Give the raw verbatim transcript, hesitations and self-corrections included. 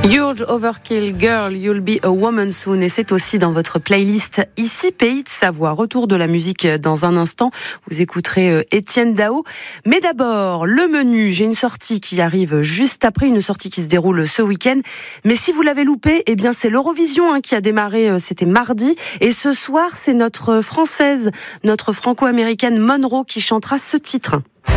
You'll overkill girl, you'll be a woman soon. Et c'est aussi dans votre playlist Ici Pays de Savoie. Retour de la musique dans un instant. Vous écouterez Étienne Dao. Mais d'abord, le menu. J'ai une sortie qui arrive juste après, une sortie qui se déroule ce week-end. Mais si vous l'avez loupé, eh bien c'est l'Eurovision hein, qui a démarré, c'était mardi. Et ce soir, c'est notre française, notre franco-américaine Monroe qui chantera ce titre.